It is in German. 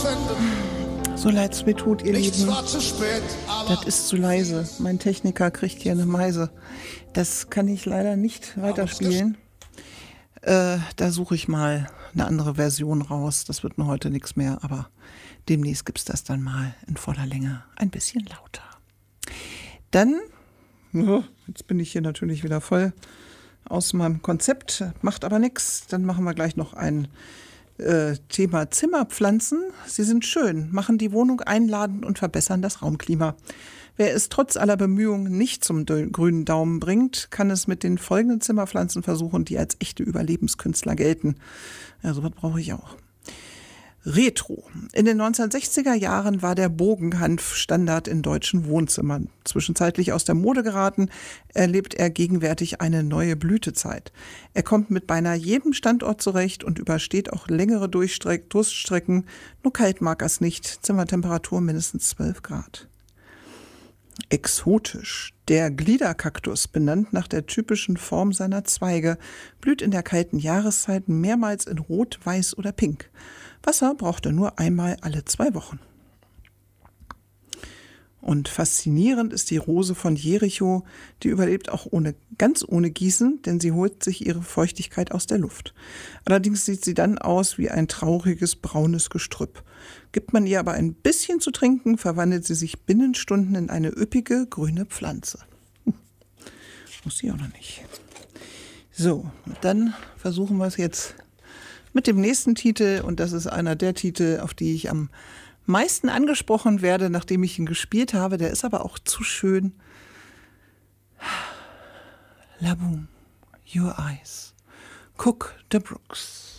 So leid es mir tut, ihr Nichts Lieben. war zu spät, Das ist zu leise. Mein Techniker kriegt hier eine Meise. Das kann ich leider nicht weiterspielen. Da suche ich mal eine andere Version raus. Das wird nur heute nichts mehr, aber demnächst gibt es das dann mal in voller Länge. Ein bisschen lauter. Dann, jetzt bin ich hier natürlich wieder voll aus meinem Konzept, macht aber nichts. Dann machen wir gleich noch ein Thema Zimmerpflanzen. Sie sind schön, machen die Wohnung einladend und verbessern das Raumklima. Wer es trotz aller Bemühungen nicht zum grünen Daumen bringt, kann es mit den folgenden Zimmerpflanzen versuchen, die als echte Überlebenskünstler gelten. Ja, sowas brauche ich auch. Retro. In den 1960er Jahren war der Bogenhanf Standard in deutschen Wohnzimmern. Zwischenzeitlich aus der Mode geraten, erlebt er gegenwärtig eine neue Blütezeit. Er kommt mit beinahe jedem Standort zurecht und übersteht auch längere Durststrecken. Nur kalt mag er es nicht. Zimmertemperatur mindestens 12 Grad. Exotisch. Der Gliederkaktus, benannt nach der typischen Form seiner Zweige, blüht in der kalten Jahreszeit mehrmals in Rot, Weiß oder Pink. Wasser braucht er nur einmal alle 2 Wochen. Und faszinierend ist die Rose von Jericho, die überlebt auch ganz ohne Gießen, denn sie holt sich ihre Feuchtigkeit aus der Luft. Allerdings sieht sie dann aus wie ein trauriges braunes Gestrüpp. Gibt man ihr aber ein bisschen zu trinken, verwandelt sie sich binnen Stunden in eine üppige grüne Pflanze. Muss sie auch noch nicht. So, dann versuchen wir es jetzt mit dem nächsten Titel, und das ist einer der Titel, auf die ich am meisten angesprochen werde, nachdem ich ihn gespielt habe. Der ist aber auch zu schön. La Boom, Your Eyes, Cook the Brooks.